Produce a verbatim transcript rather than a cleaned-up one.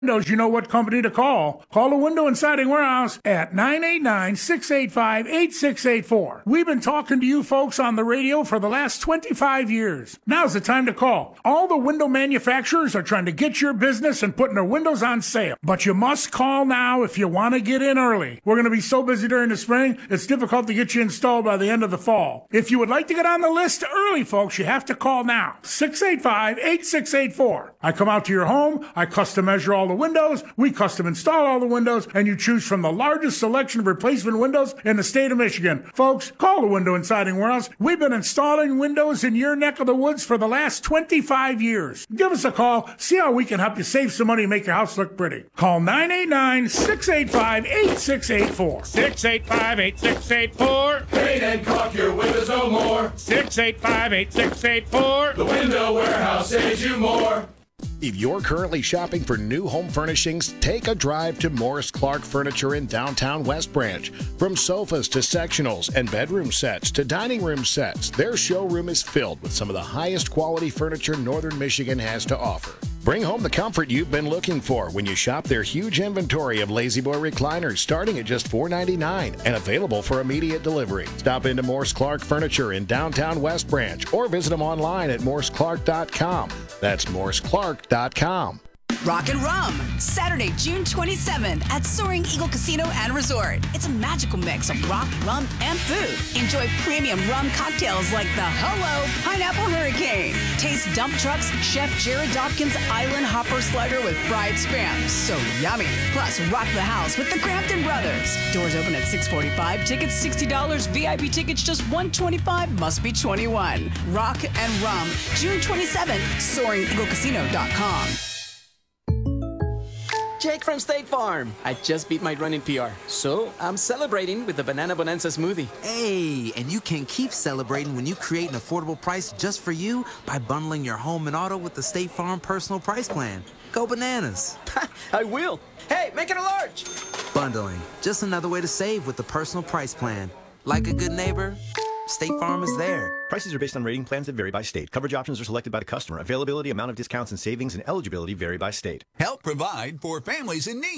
Windows, you know what company to call. Call the Window and Siding Warehouse at nine eight nine, six eight five, eight six eight four. We've been talking to you folks on the radio for the last twenty-five years. Now's the time to call. All the window manufacturers are trying to get your business and putting their windows on sale. But you must call now if you want to get in early. We're going to be so busy during the spring, it's difficult to get you installed by the end of the fall. If you would like to get on the list early, folks, you have to call now. six eight five, eight six eight four. I come out to your home, I custom measure all the windows, we custom install all the windows, and you choose from the largest selection of replacement windows in the state of Michigan. Folks, call the Window and Siding Warehouse. We've been installing windows in your neck of the woods for the last twenty-five years. Give us a call, see how we can help you save some money and make your house look pretty. Call nine eight nine, six eight five, eight six eight four. six eight five, eight six eight four. Paint and caulk your windows no more. six eight five, eight six eight four. The Window Warehouse saves you more. If you're currently shopping for new home furnishings, take a drive to Morris Clark Furniture in downtown West Branch. From sofas to sectionals and bedroom sets to dining room sets, their showroom is filled with some of the highest quality furniture Northern Michigan has to offer. Bring home the comfort you've been looking for when you shop their huge inventory of Lazy Boy recliners starting at just four ninety-nine and available for immediate delivery. Stop into Morris Clark Furniture in downtown West Branch or visit them online at morris clark dot com. That's morris clark dot com. Rock and Rum, Saturday, June twenty-seventh at Soaring Eagle Casino and Resort. It's a magical mix of rock, rum, and food. Enjoy premium rum cocktails like the Hello Pineapple Hurricane. Taste dump trucks, Chef Jared Dopkins Island Hopper Slugger with fried spam. So yummy. Plus, rock the house with the Crampton Brothers. Doors open at six forty-five. Tickets sixty dollars. V I P tickets just one hundred twenty-five dollars. Must be twenty-one. Rock and Rum, June twenty-seventh, soaring eagle casino dot com. Jake from State Farm. I just beat my running P R, so I'm celebrating with the Banana Bonanza smoothie. Hey, and you can keep celebrating when you create an affordable price just for you by bundling your home and auto with the State Farm Personal Price Plan. Go bananas. I will. Hey, make it a large. Bundling, just another way to save with the Personal Price Plan. Like a good neighbor, State Farm is there. Prices are based on rating plans that vary by state. Coverage options are selected by the customer. Availability, amount of discounts and savings, and eligibility vary by state. Help provide for families in need.